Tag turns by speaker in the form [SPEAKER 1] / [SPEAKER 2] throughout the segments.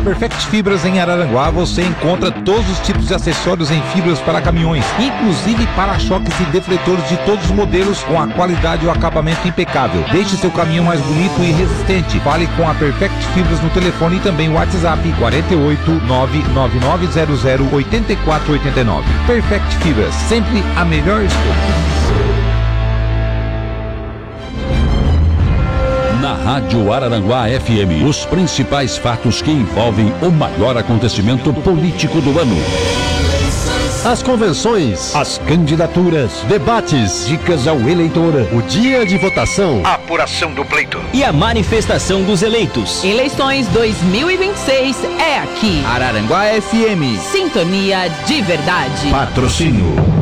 [SPEAKER 1] Perfect Fibras em Araranguá você encontra todos os tipos de acessórios em fibras para caminhões, inclusive para-choques e defletores de todos os modelos com a qualidade e o acabamento impecável. Deixe seu caminhão mais bonito e resistente. Fale com a Perfect Fibras no telefone e também o WhatsApp 48 99900 8489. Perfect Fibras, sempre a melhor escolha.
[SPEAKER 2] Na Rádio Araranguá FM, os principais fatos que envolvem o maior acontecimento político do ano.
[SPEAKER 3] As convenções, as candidaturas, debates, dicas ao eleitor, o dia de votação,
[SPEAKER 4] a apuração do pleito
[SPEAKER 5] e a manifestação dos eleitos.
[SPEAKER 6] Eleições 2026 é aqui.
[SPEAKER 1] Araranguá FM.
[SPEAKER 6] Sintonia de verdade.
[SPEAKER 3] Patrocínio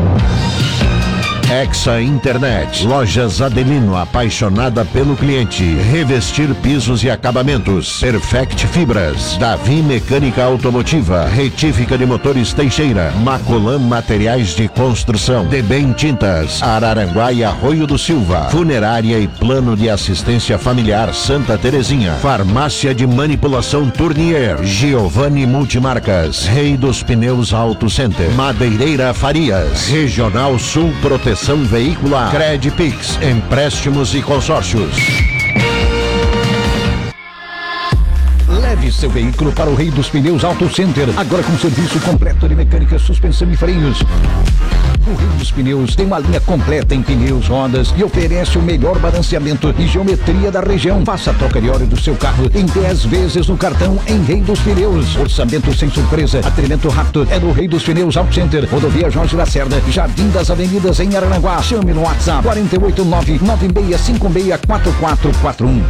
[SPEAKER 3] Hexa Internet, Lojas Adelino, apaixonada pelo cliente. Revestir pisos e acabamentos. Perfect Fibras, Davi Mecânica Automotiva, Retífica de Motores Teixeira, Macolan Materiais de Construção, Debem Tintas, Araranguá e Arroio do Silva, Funerária e Plano de Assistência Familiar Santa Terezinha, Farmácia de Manipulação Tournier, Giovanni Multimarcas, Rei dos Pneus Auto Center, Madeireira Farias, Regional Sul Proteção Veicular, Credpix, empréstimos e consórcios. Leve seu veículo para o Rei dos Pneus Auto Center, agora com serviço completo de mecânica, suspensão e freios. O Rei dos Pneus tem uma linha completa em pneus, rodas e oferece o melhor balanceamento e geometria da região. Faça a troca de óleo do seu carro em 10 vezes no cartão em Rei dos Pneus. Orçamento sem surpresa, atendimento rápido é no Rei dos Pneus Auto Center, Rodovia Jorge Lacerda, Jardim das Avenidas em Araranguá. Chame no WhatsApp 489-9656-4441.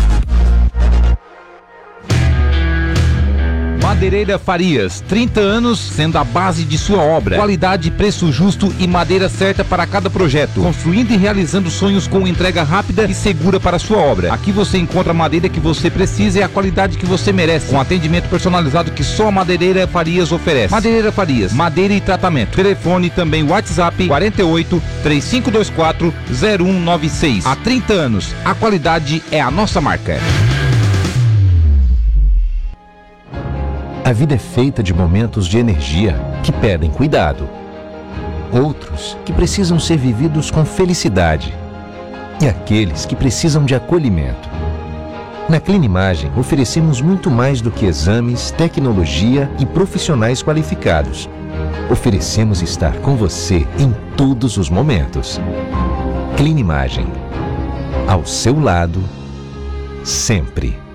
[SPEAKER 1] Madeireira Farias, 30 anos sendo a base de sua obra. Qualidade, preço justo e madeira certa para cada projeto. Construindo e realizando sonhos com entrega rápida e segura para sua obra. Aqui você encontra a madeira que você precisa e a qualidade que você merece. Com atendimento personalizado que só a Madeireira Farias oferece. Madeireira Farias, madeira e tratamento. Telefone também WhatsApp 48 3524 0196. Há 30 anos, a qualidade é a nossa marca.
[SPEAKER 7] A vida é feita de momentos de energia que pedem cuidado. Outros que precisam ser vividos com felicidade. E aqueles que precisam de acolhimento. Na Clinimagem, oferecemos muito mais do que exames, tecnologia e profissionais qualificados. Oferecemos estar com você em todos os momentos. Clinimagem. Ao seu lado, sempre.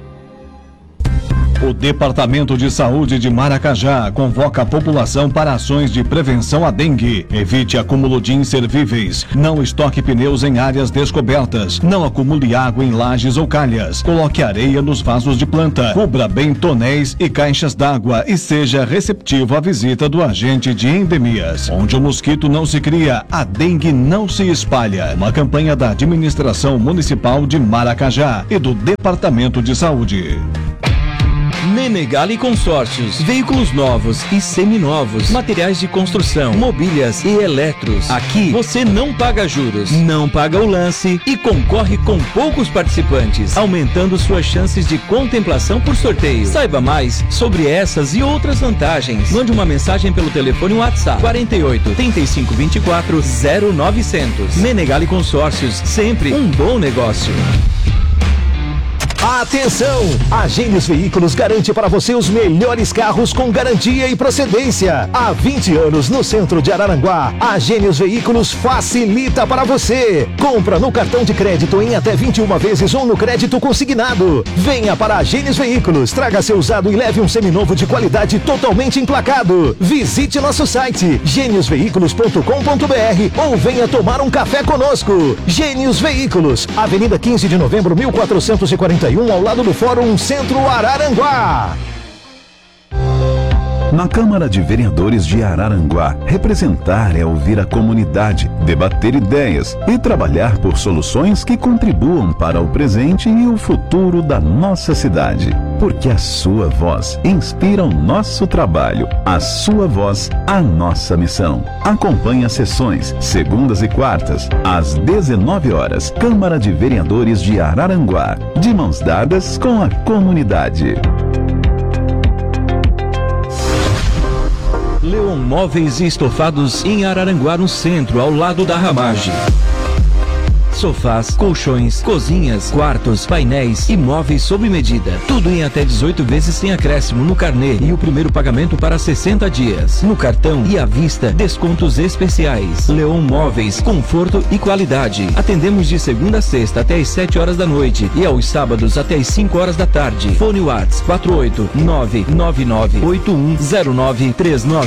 [SPEAKER 8] O Departamento de Saúde de Maracajá convoca a população para ações de prevenção à dengue. Evite acúmulo de inservíveis. Não estoque pneus em áreas descobertas. Não acumule água em lajes ou calhas. Coloque areia nos vasos de planta. Cubra bem tonéis e caixas d'água e seja receptivo à visita do agente de endemias. Onde o mosquito não se cria, a dengue não se espalha. Uma campanha da Administração Municipal de Maracajá e do Departamento de Saúde.
[SPEAKER 5] Menegali Consórcios, veículos novos e seminovos, materiais de construção, mobílias e eletros. Aqui você não paga juros, não paga o lance e concorre com poucos participantes, aumentando suas chances de contemplação por sorteio. Saiba mais sobre essas e outras vantagens. Mande uma mensagem pelo telefone WhatsApp 48 35 24 0900. Menegali Consórcios, sempre um bom negócio.
[SPEAKER 3] Atenção! A Gênios Veículos garante para você os melhores carros com garantia e procedência. Há 20 anos no centro de Araranguá, a Gênios Veículos facilita para você. Compra no cartão de crédito em até 21 vezes ou no crédito consignado. Venha para a Gênios Veículos, traga seu usado e leve um seminovo de qualidade totalmente emplacado. Visite nosso site geniosveículos.com.br ou venha tomar um café conosco. Gênios Veículos, Avenida 15 de Novembro, 1441, ao lado do Fórum Centro Araranguá.
[SPEAKER 9] Na Câmara de Vereadores de Araranguá, representar é ouvir a comunidade, debater ideias e trabalhar por soluções que contribuam para o presente e o futuro da nossa cidade. Porque a sua voz inspira o nosso trabalho, a sua voz, a nossa missão. Acompanhe as sessões, segundas e quartas, às 19 horas. Câmara de Vereadores de Araranguá, de mãos dadas com a comunidade.
[SPEAKER 5] Leon Móveis e Estofados em Araranguá, no centro, ao lado da Ramage. Sofás, colchões, cozinhas, quartos, painéis e móveis sob medida. Tudo em até 18 vezes sem acréscimo no carnê e o primeiro pagamento para 60 dias. No cartão e à vista, descontos especiais. Leon Móveis, conforto e qualidade. Atendemos de segunda a sexta até às 7 horas da noite e aos sábados até às 5 horas da tarde. Fone Whats 48999810939.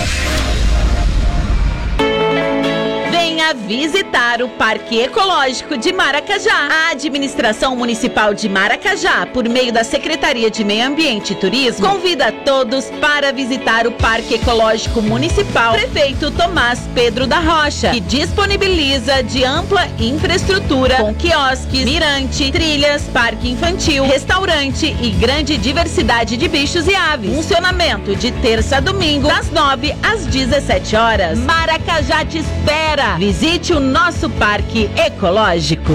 [SPEAKER 6] Visitar o Parque Ecológico de Maracajá. A Administração Municipal de Maracajá, por meio da Secretaria de Meio Ambiente e Turismo, convida a todos para visitar o Parque Ecológico Municipal Prefeito Tomás Pedro da Rocha, que disponibiliza de ampla infraestrutura com quiosques, mirante, trilhas, parque infantil, restaurante e grande diversidade de bichos e aves. Funcionamento de terça a domingo, das 9 às 17 horas. Maracajá te espera! Visite o nosso parque ecológico.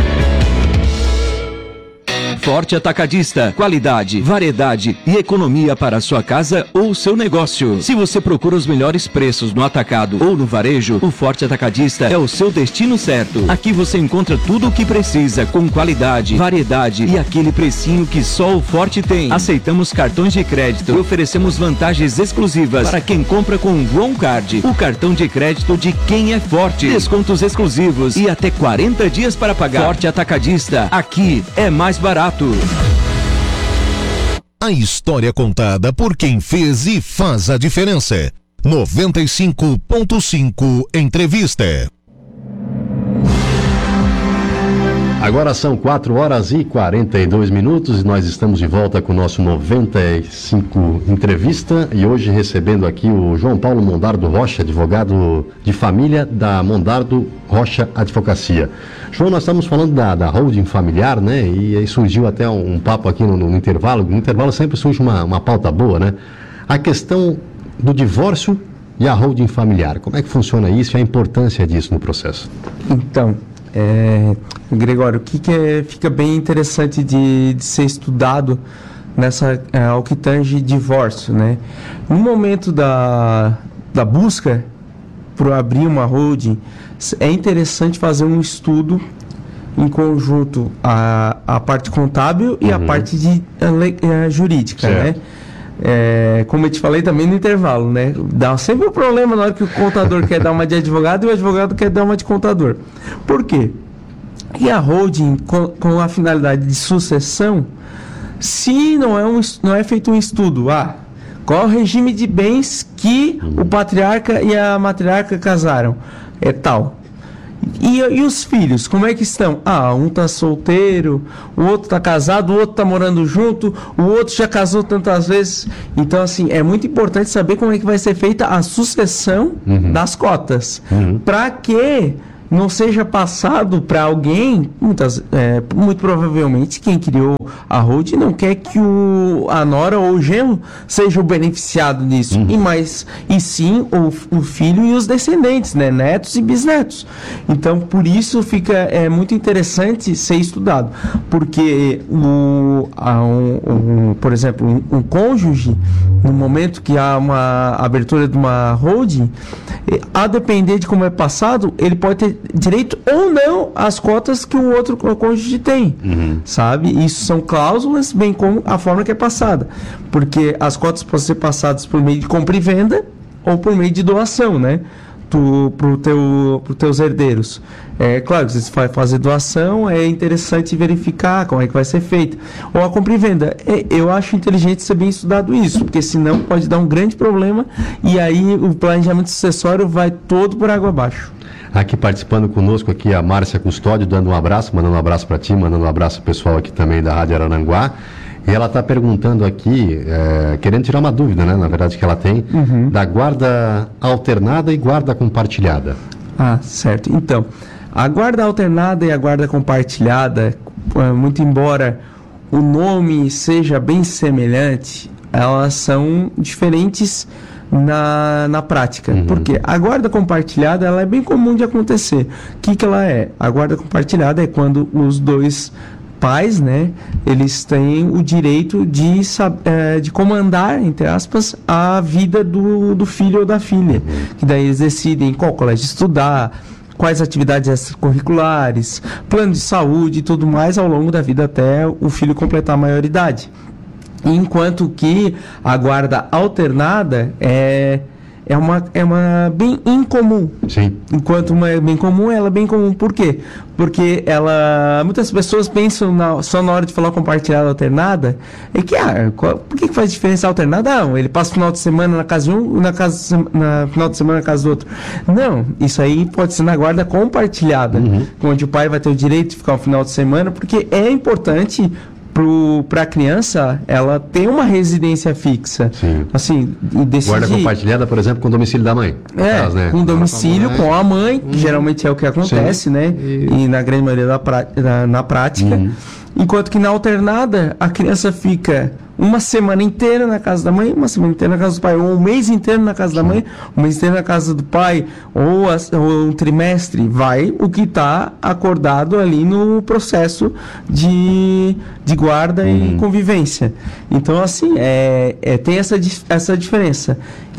[SPEAKER 5] Forte Atacadista, qualidade, variedade e economia para a sua casa ou seu negócio. Se você procura os melhores preços no atacado ou no varejo, o Forte Atacadista é o seu destino certo. Aqui você encontra tudo o que precisa, com qualidade, variedade e aquele precinho que só o Forte tem. Aceitamos cartões de crédito e oferecemos vantagens exclusivas para quem compra com o Grown Card, o cartão de crédito de quem é forte. Descontos exclusivos e até 40 dias para pagar. Forte Atacadista, aqui é mais barato.
[SPEAKER 4] A história contada por quem fez e faz a diferença. 95.5 Entrevista.
[SPEAKER 10] Agora são 4 horas e 42 minutos e nós estamos de volta com o nosso 95 Entrevista e hoje recebendo aqui o João Paulo Mondardo Rocha, advogado de família da Mondardo Rocha Advocacia. João, nós estamos falando da holding familiar, né? E aí surgiu até um papo aqui no intervalo. No intervalo sempre surge uma pauta boa, né? A questão do divórcio e a holding familiar. Como é que funciona isso e a importância disso no processo?
[SPEAKER 11] Então, Gregório, o que fica bem interessante de ser estudado ao que tange divórcio, né? No momento da busca por abrir uma holding, é interessante fazer um estudo em conjunto a parte contábil e a parte jurídica, certo, né? Como eu te falei também no intervalo, né? Dá sempre um problema na hora que o contador quer dar uma de advogado e o advogado quer dar uma de contador. Por quê? E a holding, com a finalidade de sucessão, se não é feito um estudo, qual é o regime de bens que o patriarca e a matriarca casaram? É tal. E os filhos, como é que estão? Um tá solteiro, o outro tá casado, o outro tá morando junto, o outro já casou tantas vezes. Então, assim, é muito importante saber como é que vai ser feita a sucessão das cotas. Para que não seja passado para alguém, muito provavelmente quem criou a holding não quer que a nora ou o genro seja o beneficiado nisso, e sim o filho e os descendentes, né? Netos e bisnetos. Então, por isso fica muito interessante ser estudado, porque por exemplo, um cônjuge, no momento que há uma abertura de uma holding, a depender de como é passado, ele pode ter direito ou não às cotas que o outro cônjuge tem, sabe? Isso são cláusulas, bem como a forma que é passada, porque as cotas podem ser passadas por meio de compra e venda ou por meio de doação, né? Para os teus herdeiros. Claro, se você vai fazer doação, é interessante verificar como é que vai ser feita. Ou a compra e venda. Eu acho inteligente ser bem estudado isso, porque senão pode dar um grande problema e aí o planejamento sucessório vai todo por água abaixo.
[SPEAKER 10] Aqui participando conosco aqui a Márcia Custódio, dando um abraço, mandando um abraço para ti, mandando um abraço pro pessoal aqui também da Rádio Araranguá. E ela está perguntando aqui, querendo tirar uma dúvida, né, na verdade, que ela tem, da guarda alternada e guarda compartilhada.
[SPEAKER 11] Certo. Então, a guarda alternada e a guarda compartilhada, muito embora o nome seja bem semelhante, elas são diferentes na prática. Porque a guarda compartilhada, ela é bem comum de acontecer. O que ela é? A guarda compartilhada é quando os dois pais, né, eles têm o direito de comandar, entre aspas, a vida do filho ou da filha. Que daí eles decidem em qual colégio estudar, quais atividades extracurriculares, plano de saúde e tudo mais ao longo da vida até o filho completar a maioridade. Enquanto que a guarda alternada é uma bem incomum.
[SPEAKER 10] Sim.
[SPEAKER 11] Enquanto uma é bem comum, ela é bem comum. Por quê? Porque muitas pessoas pensam só na hora de falar compartilhada alternada, por que faz diferença alternada? Não, ele passa o final de semana na casa de um, final de semana na casa do outro. Não, isso aí pode ser na guarda compartilhada, onde o pai vai ter o direito de ficar o final de semana, porque é importante para a criança, ela tem uma residência fixa.
[SPEAKER 10] Sim.
[SPEAKER 11] Assim,
[SPEAKER 10] guarda compartilhada, por exemplo, com o domicílio da mãe. Caso, né?
[SPEAKER 11] Com domicílio, com a mãe, que geralmente é o que acontece, né? E na grande maioria na prática. Enquanto que na alternada, a criança fica uma semana inteira na casa da mãe, uma semana inteira na casa do pai, ou um mês inteiro na casa da mãe, um mês inteiro na casa do pai, ou um trimestre, vai o que está acordado ali no processo de guarda e convivência. Então, assim, tem essa diferença.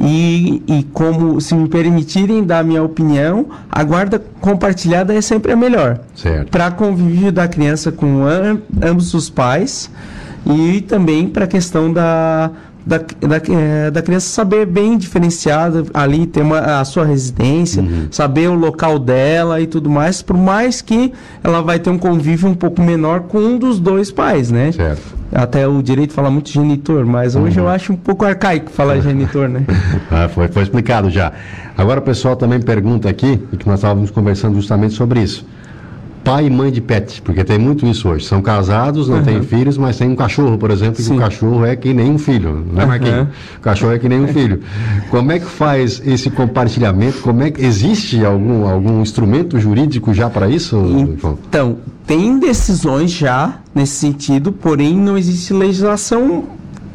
[SPEAKER 11] E como, se me permitirem dar a minha opinião, a guarda compartilhada é sempre a melhor. Para convívio da criança com ambos os pais, e também para a questão da criança saber bem diferenciada ali, ter a sua residência, saber o local dela e tudo mais, por mais que ela vai ter um convívio um pouco menor com um dos dois pais, né? Até o direito fala muito genitor, mas hoje eu acho um pouco arcaico falar genitor, né?
[SPEAKER 10] Foi explicado já. Agora o pessoal também pergunta aqui, e que nós estávamos conversando justamente sobre isso. Pai e mãe de pet, porque tem muito isso hoje. São casados, não têm filhos, mas tem um cachorro, por exemplo, que o cachorro é que nem um filho, não é, Marquinhos? O cachorro é que nem um filho. Como é que faz esse compartilhamento? Existe algum instrumento jurídico já para isso?
[SPEAKER 11] Então, tem decisões já nesse sentido, porém não existe legislação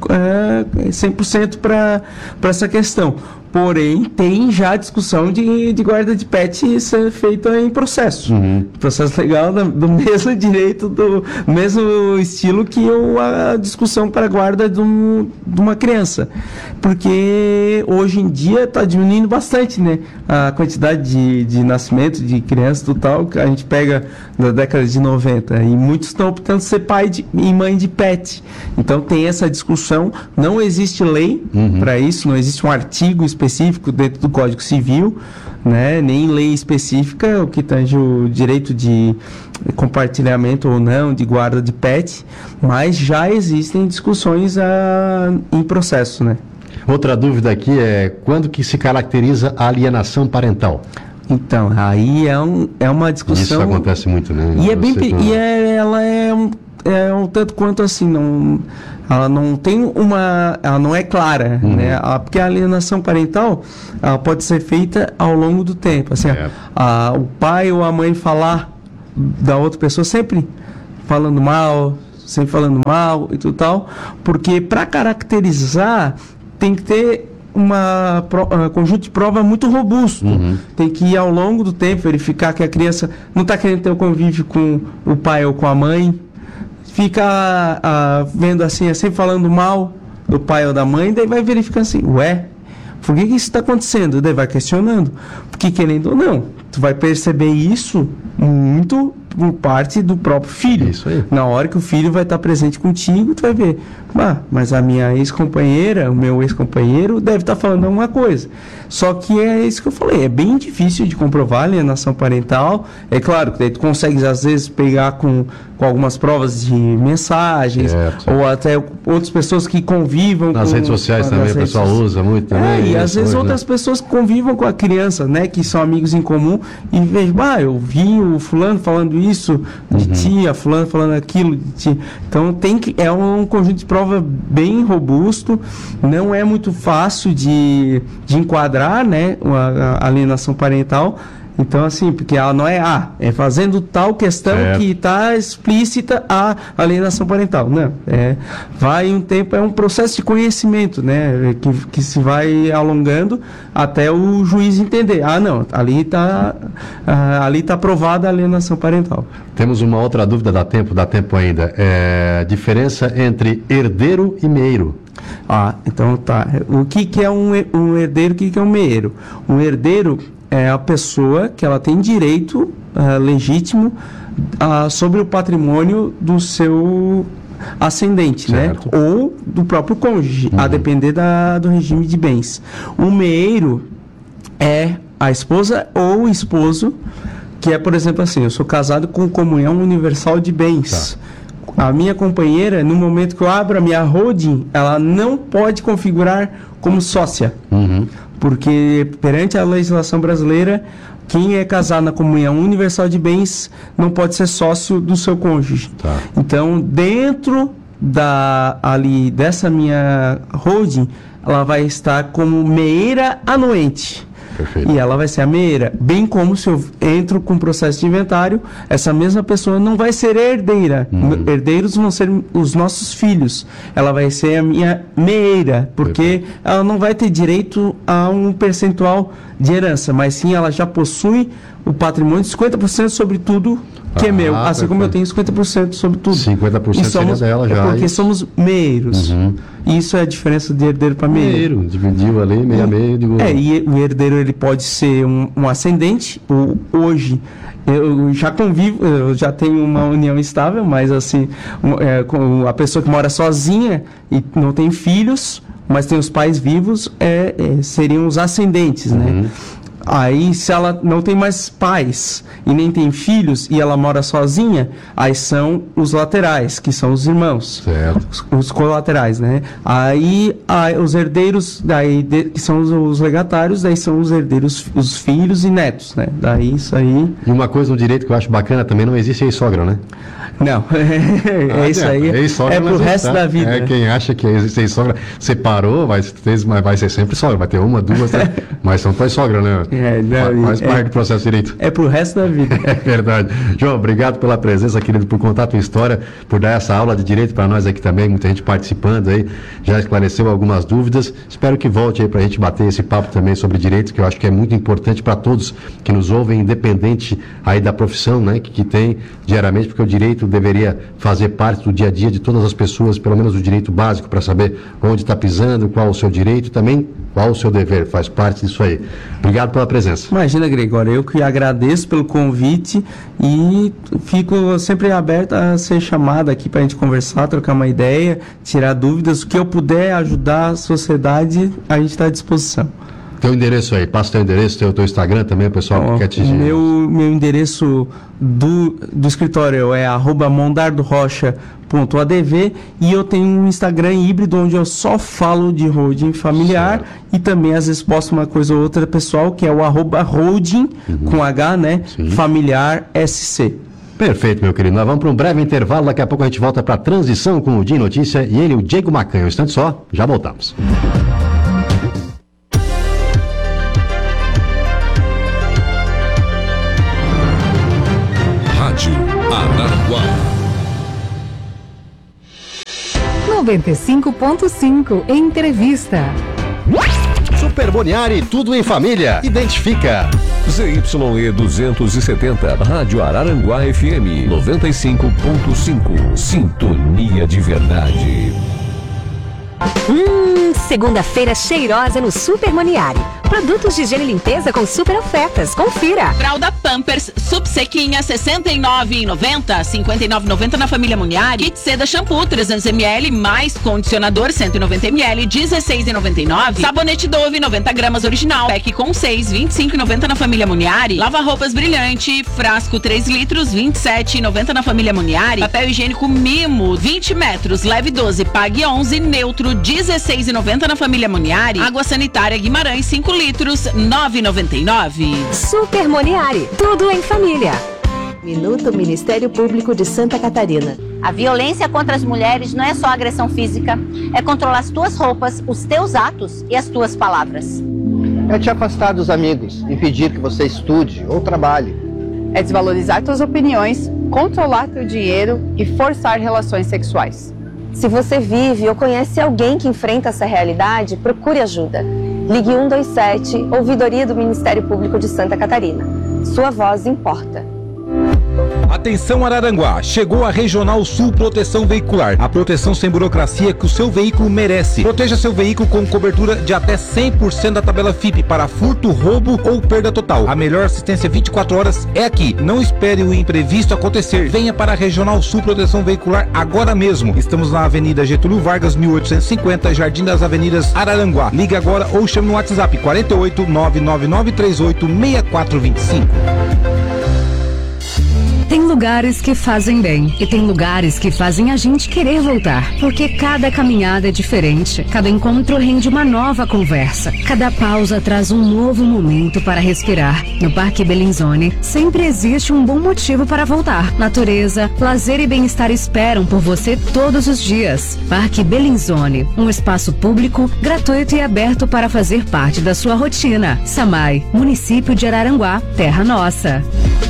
[SPEAKER 11] 100% para essa questão. Porém, tem já discussão de guarda de pet ser feita em processo. Processo legal do mesmo direito, do mesmo estilo que a discussão para a guarda de uma criança. Porque hoje em dia está diminuindo bastante, né? A quantidade de nascimento de crianças total que a gente pega da década de 90. E muitos estão optando ser pai e mãe de pet. Então tem essa discussão. Não existe lei para isso, não existe um artigo específico dentro do Código Civil, né? Nem lei específica, o que tange o direito de compartilhamento ou não de guarda de pet, mas já existem discussões em processo, né?
[SPEAKER 10] Outra dúvida aqui é quando que se caracteriza a alienação parental?
[SPEAKER 11] Então, aí é uma discussão...
[SPEAKER 10] Isso acontece muito, né?
[SPEAKER 11] Ela é um tanto quanto assim, ela não tem ela não é clara, né? Porque a alienação parental ela pode ser feita ao longo do tempo, assim, o pai ou a mãe falar da outra pessoa sempre falando mal e tudo tal, porque para caracterizar tem que ter um conjunto de prova muito robusto. Tem que ir ao longo do tempo verificar que a criança não está querendo ter um convívio com o pai ou com a mãe, fica vendo assim, sempre falando mal do pai ou da mãe, daí vai verificando assim, por que isso está acontecendo? Daí vai questionando, porque querendo ou não, tu vai perceber isso muito por parte do próprio filho.
[SPEAKER 10] Isso aí.
[SPEAKER 11] Na hora que o filho vai estar presente contigo, tu vai ver, mas a minha ex-companheira, o meu ex-companheiro deve estar falando alguma coisa. Só que é isso que eu falei, é bem difícil de comprovar a alienação parental. É claro que daí tu consegue às vezes pegar com algumas provas de mensagens, ou até outras pessoas que convivam
[SPEAKER 10] nas redes sociais também, o pessoal usa muito também.
[SPEAKER 11] E às vezes outras pessoas que convivam com a criança, né, que são amigos em comum, e vejo, eu vi o fulano falando isso de ti, a fulano falando aquilo de ti. Então é um conjunto de prova bem robusto, não é muito fácil de enquadrar, né, a alienação parental. Então, assim, porque ela não é é fazendo tal questão que está explícita a alienação parental. Não, vai um tempo, é um processo de conhecimento, né? Que se vai alongando até o juiz entender. Não, ali está aprovada a alienação parental.
[SPEAKER 10] Temos uma outra dúvida, dá tempo ainda. Diferença entre herdeiro e meeiro.
[SPEAKER 11] Então tá. O que é um herdeiro, o que é um meeiro? Um herdeiro é a pessoa que ela tem direito legítimo sobre o patrimônio do seu ascendente, certo, né? Ou do próprio cônjuge, a depender do regime de bens. O meeiro é a esposa ou o esposo, que é, por exemplo, assim, eu sou casado com comunhão universal de bens. A minha companheira, no momento que eu abro a minha holding, ela não pode configurar como sócia. Porque perante a legislação brasileira, quem é casado na comunhão universal de bens não pode ser sócio do seu cônjuge. Então, dentro dessa minha holding, ela vai estar como meeira anuente. Perfeito. E ela vai ser a meeira. Bem como se eu entro com processo de inventário, essa mesma pessoa não vai ser herdeira. Herdeiros vão ser os nossos filhos. Ela vai ser a minha meeira, porque ela não vai ter direito a um percentual de herança, mas sim ela já possui o patrimônio de 50% sobre tudo que é meu, assim como eu tenho 50% sobre tudo.
[SPEAKER 10] 50% seria dela já.
[SPEAKER 11] Porque somos meeiros. Isso é a diferença de herdeiro para meeiro.
[SPEAKER 10] Dividiu ali, meio a meio.
[SPEAKER 11] E o herdeiro ele pode ser um ascendente. Hoje eu já convivo, eu já tenho uma união estável, mas assim, com a pessoa que mora sozinha e não tem filhos, mas tem os pais vivos, seriam os ascendentes, né? Aí, se ela não tem mais pais e nem tem filhos e ela mora sozinha, aí são os laterais, que são os irmãos. Certo. Os colaterais, né? Aí, os herdeiros, que são os legatários, daí são os herdeiros, os filhos e netos, né? Daí, isso aí...
[SPEAKER 10] E uma coisa no direito que eu acho bacana também, não existe ex-sogra, né?
[SPEAKER 11] Não, isso aí é pro resto da vida.
[SPEAKER 10] Quem acha que existe ex-sogra, separou, vai ser sempre sogra, vai ter uma, duas, mas são tua sogra, né? Faz parte do processo de direito.
[SPEAKER 11] É pro resto da vida.
[SPEAKER 10] É verdade. João, obrigado pela presença, querido, por contar a tua história, por dar essa aula de direito para nós aqui também, muita gente participando aí, já esclareceu algumas dúvidas. Espero que volte aí pra gente bater esse papo também sobre direito, que eu acho que é muito importante para todos que nos ouvem, independente aí da profissão, né, que tem diariamente, porque o direito deveria fazer parte do dia a dia de todas as pessoas, pelo menos o direito básico, para saber onde está pisando, qual o seu direito, também qual o seu dever, faz parte disso aí. Obrigado pela presença.
[SPEAKER 11] Imagina, Gregório, eu que agradeço pelo convite e fico sempre aberto a ser chamado aqui para a gente conversar, trocar uma ideia, tirar dúvidas, o que eu puder ajudar a sociedade, a gente está à disposição.
[SPEAKER 10] Teu endereço aí, passa teu endereço, teu Instagram também, o pessoal que quer te...
[SPEAKER 11] Meu endereço do escritório é @mondardorocha.adv e eu tenho um Instagram híbrido onde eu só falo de holding familiar, certo, e também às vezes posto uma coisa ou outra pessoal, que é o @holding, com H, né? Sim. Familiar SC.
[SPEAKER 10] Perfeito, meu querido. Nós vamos para um breve intervalo, daqui a pouco a gente volta para a transição com o Dia Notícia e ele, o Diego Macanha. Um instante só, já voltamos.
[SPEAKER 2] Araranguá
[SPEAKER 12] 95.5 Entrevista.
[SPEAKER 10] Super Boniari, tudo em família. Identifica.
[SPEAKER 2] ZYE 270, Rádio Araranguá FM 95.5. Sintonia de verdade.
[SPEAKER 12] Segunda-feira cheirosa no Super Moniari. Produtos de higiene e limpeza com super ofertas. Confira.
[SPEAKER 6] Fralda Pampers Subsequinha 69,90, 59,90 na família Moniari. Kit Seda Shampoo 300 ml mais condicionador 190 ml 16,99. Sabonete Dove 90 gramas original. Pack com 6, 25,90 na família Moniari. Lava roupas Brilhante frasco 3 litros 27,90 na família Moniari. Papel higiênico Mimo 20 metros leve 12 pague 11 neutro 16,90 na família Moniari. Água sanitária Guimarães 5 litros 9,99.
[SPEAKER 12] Super Moniari, tudo em família. Minuto Ministério Público de Santa Catarina.
[SPEAKER 13] A violência contra as mulheres não é só agressão física, é controlar as tuas roupas, os teus atos e as tuas palavras.
[SPEAKER 14] É te afastar dos amigos, impedir que você estude ou trabalhe.
[SPEAKER 15] É desvalorizar suas opiniões, controlar teu dinheiro e forçar relações sexuais.
[SPEAKER 12] Se você vive ou conhece alguém que enfrenta essa realidade, procure ajuda. Ligue 127, Ouvidoria do Ministério Público de Santa Catarina. Sua voz importa.
[SPEAKER 1] Atenção Araranguá, chegou a Regional Sul Proteção Veicular, a proteção sem burocracia que o seu veículo merece. Proteja seu veículo com cobertura de até 100% da tabela FIPE para furto, roubo ou perda total. A melhor assistência 24 horas é aqui. Não espere o imprevisto acontecer. Venha para a Regional Sul Proteção Veicular agora mesmo. Estamos na Avenida Getúlio Vargas, 1850, Jardim das Avenidas, Araranguá. Ligue agora ou chame no WhatsApp 48 99938 6425.
[SPEAKER 16] Tem lugares que fazem bem e tem lugares que fazem a gente querer voltar, porque cada caminhada é diferente, cada encontro rende uma nova conversa, cada pausa traz um novo momento para respirar. No Parque Bellinzone sempre existe um bom motivo para voltar. Natureza, lazer e bem-estar esperam por você todos os dias. Parque Bellinzone, um espaço público, gratuito e aberto para fazer parte da sua rotina. Samai, município de Araranguá, terra nossa.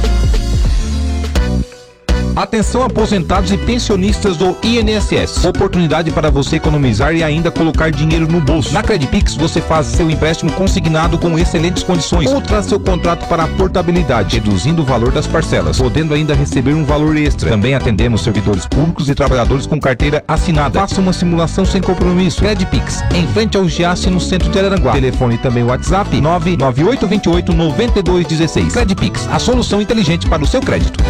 [SPEAKER 1] Atenção aposentados e pensionistas do INSS. Oportunidade para você economizar e ainda colocar dinheiro no bolso. Na Credpix você faz seu empréstimo consignado com excelentes condições ou traz seu contrato para a portabilidade, reduzindo o valor das parcelas, podendo ainda receber um valor extra. Também atendemos servidores públicos e trabalhadores com carteira assinada. Faça uma simulação sem compromisso. Credpix, em frente ao Giasse, no centro de Araranguá. Telefone também WhatsApp 998289216. Credpix, a solução inteligente para o seu crédito.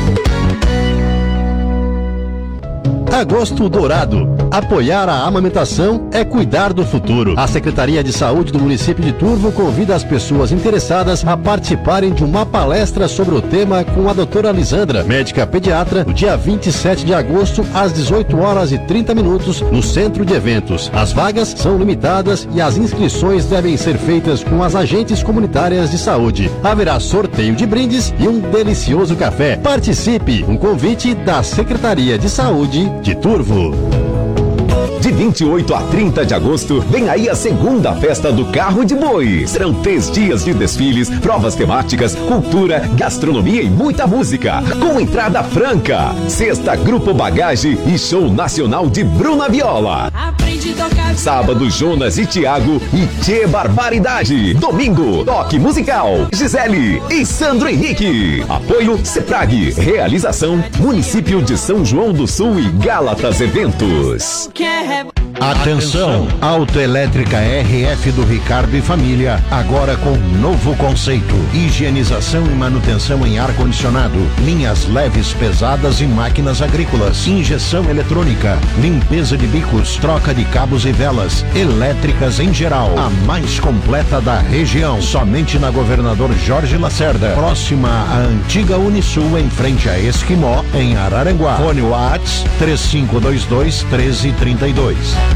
[SPEAKER 10] Agosto Dourado. Apoiar a amamentação é cuidar do futuro. A Secretaria de Saúde do município de Turvo convida as pessoas interessadas a participarem de uma palestra sobre o tema com a doutora Lisandra, médica pediatra, no dia 27 de agosto, às 18h30, no Centro de Eventos. As vagas são limitadas e as inscrições devem ser feitas com as agentes comunitárias de saúde. Haverá sorteio de brindes e um delicioso café. Participe! Um convite da Secretaria de Saúde de Turvo.
[SPEAKER 17] De 28 a 30 de agosto, vem aí a segunda festa do Carro de Boi. Serão 3 dias de desfiles, provas temáticas, cultura, gastronomia e muita música, com entrada franca. Sexta, Grupo Bagagem e show nacional de Bruna Viola. Sábado, Jonas e Thiago e Tchê Barbaridade. Domingo, Toque Musical, Gisele e Sandro Henrique. Apoio Ceprag. Realização Município de São João do Sul e Gálatas Eventos.
[SPEAKER 3] Atenção! Autoelétrica RF do Ricardo e Família, agora com novo conceito: higienização e manutenção em ar-condicionado, linhas leves, pesadas e máquinas agrícolas, injeção eletrônica, limpeza de bicos, troca de cabos e velas, elétricas em geral, a mais completa da região, somente na Governador Jorge Lacerda, próxima à antiga Unisul, em frente a Esquimó, em Araranguá. Fone WhatsApp 3522-1332.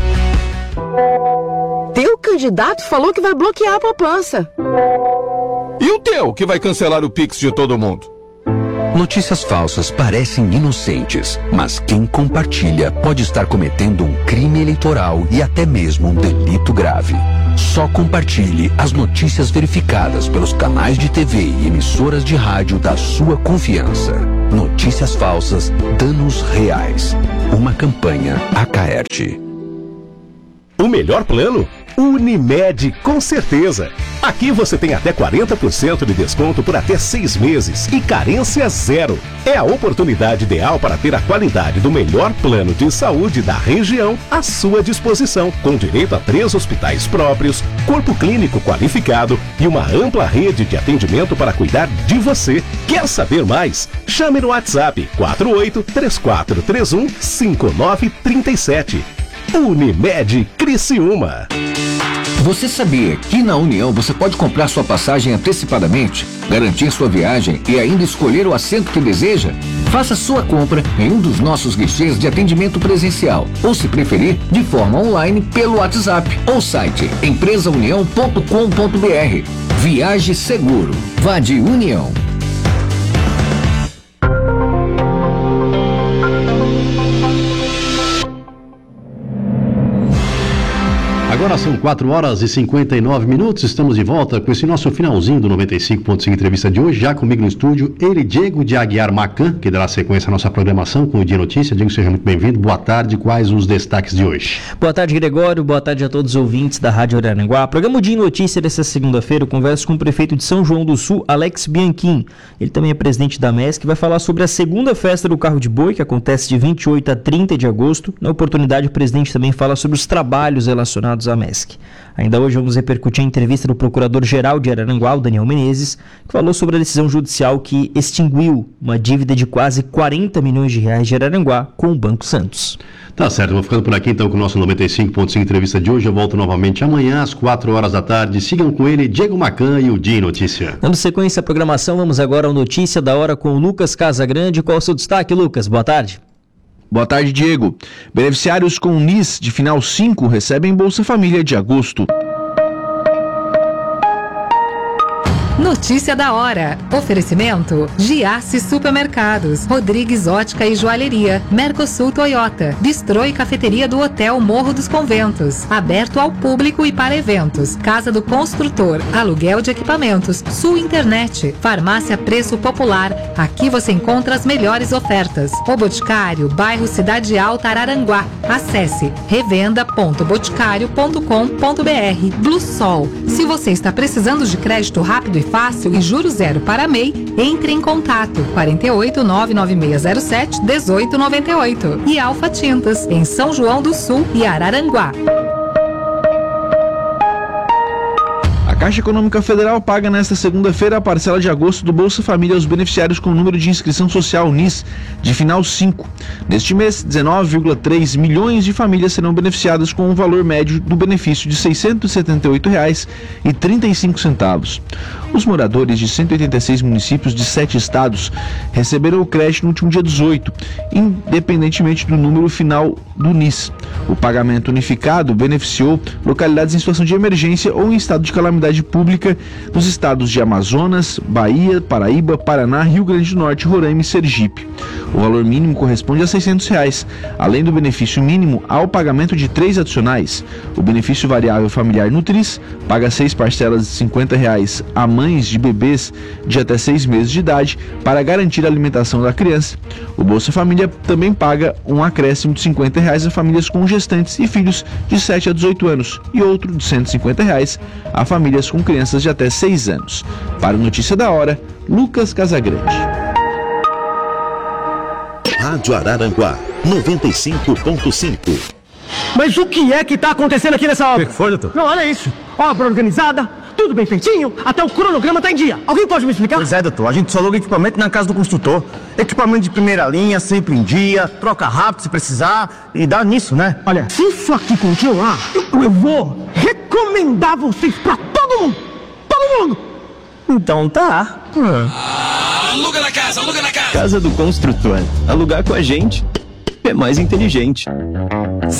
[SPEAKER 18] Teu candidato falou que vai bloquear a poupança.
[SPEAKER 19] E o teu, que vai cancelar o Pix de todo mundo?
[SPEAKER 20] Notícias falsas parecem inocentes, mas quem compartilha pode estar cometendo um crime eleitoral e até mesmo um delito grave. Só compartilhe as notícias verificadas pelos canais de TV e emissoras de rádio da sua confiança. Notícias falsas, danos reais. Uma campanha Acaerte.
[SPEAKER 21] O melhor plano? Unimed, com certeza. Aqui você tem até 40% de desconto por até 6 meses e carência zero. É a oportunidade ideal para ter a qualidade do melhor plano de saúde da região à sua disposição, com direito a 3 hospitais próprios, corpo clínico qualificado e uma ampla rede de atendimento para cuidar de você. Quer saber mais? Chame no WhatsApp 48-3431-5937. Unimed Criciúma.
[SPEAKER 22] Você sabia que na União você pode comprar sua passagem antecipadamente, garantir sua viagem e ainda escolher o assento que deseja? Faça sua compra em um dos nossos guichês de atendimento presencial ou, se preferir, de forma online pelo WhatsApp ou site empresaunião.com.br. Viaje seguro. Vá de União.
[SPEAKER 10] Agora são 4 horas e 59 minutos, estamos de volta com esse nosso finalzinho do 95.5 entrevista de hoje, já comigo no estúdio, ele, Diego de Aguiar Macan, que dará sequência à nossa programação com o Dia Notícia. Diego, seja muito bem-vindo, boa tarde, quais os destaques de hoje?
[SPEAKER 7] Boa tarde, Gregório, boa tarde a todos os ouvintes da Rádio Araranguá. Programa Dia Notícia dessa segunda-feira, eu converso com o prefeito de São João do Sul, Alex Bianchim. Ele também é presidente da MESC, vai falar sobre a segunda festa do Carro de Boi, que acontece de 28 a 30 de agosto. Na oportunidade, o presidente também fala sobre os trabalhos relacionados à MESC. Ainda hoje vamos repercutir a entrevista do Procurador-Geral de Araranguá, o Daniel Menezes, que falou sobre a decisão judicial que extinguiu uma dívida de quase 40 milhões de reais de Araranguá com o Banco Santos.
[SPEAKER 10] Tá certo, vou ficando por aqui então com o nosso 95.5 entrevista de hoje. Eu volto novamente amanhã às 4 horas da tarde. Sigam com ele, Diego Macan e o Dia Notícia.
[SPEAKER 7] Dando sequência à programação, vamos agora ao Notícia da Hora com o Lucas Casagrande. Qual é o seu destaque, Lucas? Boa tarde.
[SPEAKER 8] Boa tarde, Diego. Beneficiários com NIS de final 5 recebem Bolsa Família de agosto.
[SPEAKER 23] Notícia da hora. Oferecimento: Giasse Supermercados, Rodrigues Ótica e Joalheria, Mercosul Toyota, Bistrô e Cafeteria do Hotel Morro dos Conventos, aberto ao público e para eventos, Casa do Construtor, aluguel de equipamentos, Sul Internet, Farmácia Preço Popular. Aqui você encontra as melhores ofertas. O Boticário, bairro Cidade Alta, Araranguá. Acesse revenda.boticário.com.br. Blue Sol. Se você está precisando de crédito rápido e fácil e juros zero para MEI, entre em contato 48 99607 1898 e Alfa Tintas em São João do Sul e Araranguá.
[SPEAKER 8] A Caixa Econômica Federal paga nesta segunda-feira a parcela de agosto do Bolsa Família aos beneficiários com número de inscrição social NIS de final 5. Neste mês, 19,3 milhões de famílias serão beneficiadas com um valor médio do benefício de R$ 678,35. Os moradores de 186 municípios de 7 estados receberam o crédito no último dia 18, independentemente do número final do NIS. O pagamento unificado beneficiou localidades em situação de emergência ou em estado de calamidade pública nos estados de Amazonas, Bahia, Paraíba, Paraná, Rio Grande do Norte, Roraima e Sergipe. O valor mínimo corresponde a R$ 600. Além do benefício mínimo, há o pagamento de 3 adicionais. O benefício variável familiar Nutris paga 6 parcelas de R$ 50 a mães de bebês de até 6 meses de idade para garantir a alimentação da criança. O Bolsa Família também paga um acréscimo de R$ 50 a famílias com gestantes e filhos de 7 a 18 anos e outro de R$ 150 a famílias com crianças de até 6 anos. Para a Notícia da Hora, Lucas Casagrande.
[SPEAKER 3] Rádio Araranguá 95.5.
[SPEAKER 24] Mas o que é que está acontecendo aqui nessa obra? O que foi, doutor? Não, olha isso. Obra organizada, tudo bem feitinho, até o cronograma está em dia. Alguém pode me explicar?
[SPEAKER 25] Pois é, doutor. A gente só aluga equipamento na casa do construtor. Equipamento de primeira linha, sempre em dia, troca rápido se precisar e dá nisso, né?
[SPEAKER 24] Olha, se isso aqui continuar, eu vou recomendar vocês pra todo mundo. Todo mundo.
[SPEAKER 25] Então tá.
[SPEAKER 26] Aluga na casa, aluga na casa.
[SPEAKER 27] Casa do Construtor. Alugar com a gente é mais inteligente.